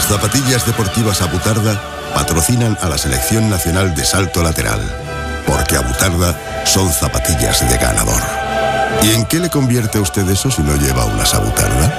Las zapatillas deportivas Abutarda patrocinan a la Selección Nacional de Salto Lateral, porque Abutarda son zapatillas de ganador. ¿Y en qué le convierte a usted eso si no lleva unas Abutarda?